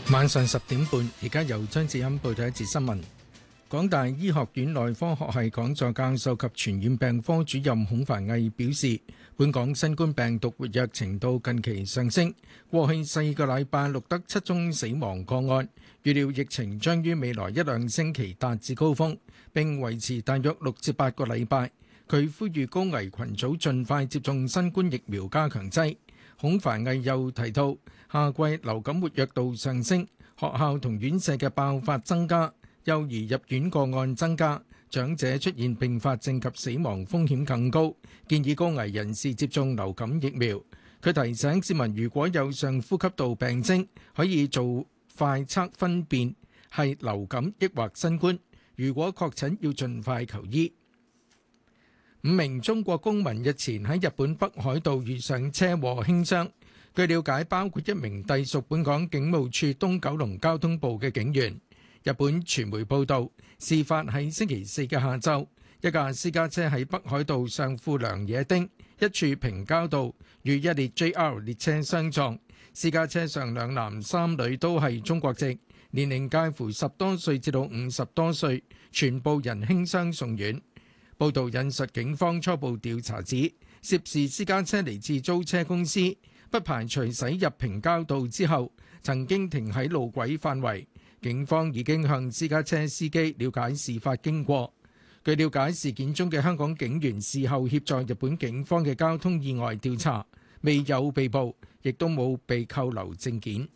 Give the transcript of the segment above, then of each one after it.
晚上10點半，而家由張志欣報道一節新聞。港大醫學院內科學系講座教授及傳染病科主任孔繁毅表示，本港新冠病毒活躍程度近期上升，過去4個禮拜錄得7宗死亡個案，預料疫情將於未來1-2星期達至高峰，並維持大約6至8個禮拜。佢呼籲高危群組盡快接種新冠疫苗加強劑。孔繁毅又提到，夏季流感活躍度上升，學校同院舍嘅爆發增加，幼兒入院個案增加，長者出現併發症及死亡風險更高，建議高危人士接種流感疫苗。佢提醒市民，如果有上呼吸道病徵，可以做快測分辨係流感抑或新冠，如果確診要盡快求醫。5名中國公民日前喺日本北海道遇上車禍輕傷，據了解包括1名隸屬本港警務處東九龍交通部嘅警員。日本傳媒報道，事發喺星期4嘅下晝，一架私家車喺北海道上富良野町一處平交道與一列 JR 列車相撞，私家車上2男3女都係中國籍，年齡介乎10多歲至到50多歲，全部人輕傷送院。報道引述警方初步調查指，涉事私家車嚟自租車公司，不排除駛入平交道之後曾經停喺路軌範圍。警方已經向私家車司機了解事發經過。據了解，事件中嘅香港警員事後協助日本警方嘅交通意外調查，未有被捕，亦都冇被扣留證件。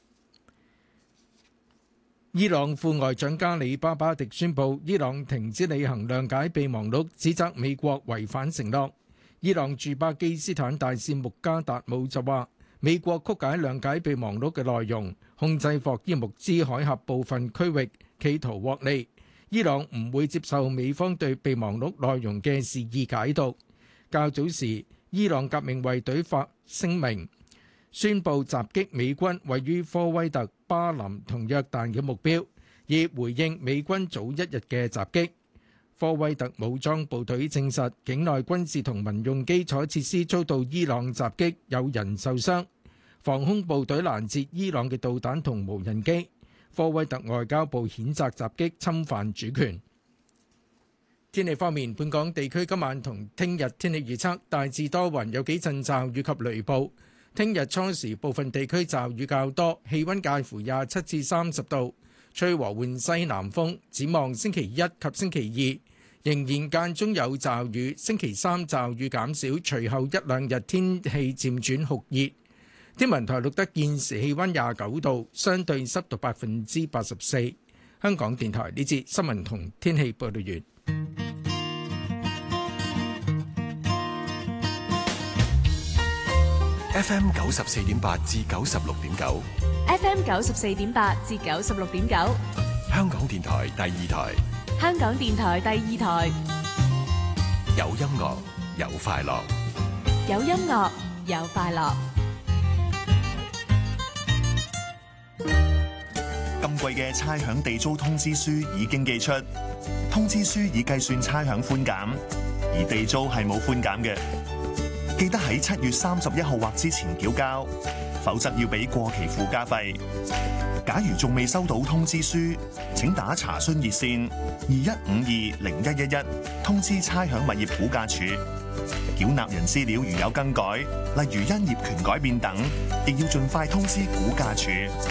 伊朗副外長加里巴巴迪宣布，伊朗停止履行諒解備忘錄，指責美國違反承諾。伊朗駐巴基斯坦大使穆加達姆就話，美國曲解諒解備忘錄嘅內容，控制霍爾木茲海峽部分區域，企圖獲利。伊朗唔會接受美方對備忘錄內容嘅肆意解讀。較早時，伊朗革命衛隊發聲明，宣布襲擊美軍位於科威特、巴林同約旦嘅目標，以回應美軍早一日嘅襲擊。科威特武裝部隊證實，境內軍事同民用基礎設施遭到伊朗襲擊，有人受傷。防空部隊攔截伊朗嘅導彈同無人機。科威特外交部譴責襲擊侵犯主權。天氣方面，本港地區今晚同聽日天氣預測大致多雲，有幾陣驟雨及雷暴。聽日初時部分地區驟雨較多，氣溫介乎27至30度，吹和緩西南風。展望星期一及星期二仍然間中有驟雨，星期三驟雨減少，隨後1-2日天氣漸轉酷熱。天文台錄得現時氣溫29度，相對濕度84%。香港電台呢節新聞同天氣報道完。 FM 94.8至96.9 ，FM 94.8至96.9， 香港電台第二台， 香港電台第二台， 有音樂有快樂， 有音樂有快樂。 今季嘅差餉地租通知書已經寄出，通知書已計算差餉寬減，而地租係冇寬減嘅。記得喺7月31號或之前繳交，否則要俾過期附加費。假如仲未收到通知書，請打查詢熱線21520111通知差餉物業估價署。繳納人資料如有更改，例如因業權改變等，亦要盡快通知估價署。